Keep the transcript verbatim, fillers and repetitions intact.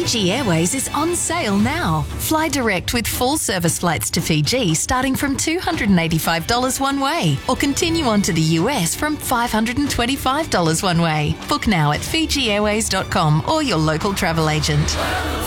Fiji Airways is on sale now. Fly direct with full service flights to Fiji starting from two hundred eighty-five dollars one way, or continue on to the U S from five hundred twenty-five dollars one way. Book now at fiji airways dot com or your local travel agent.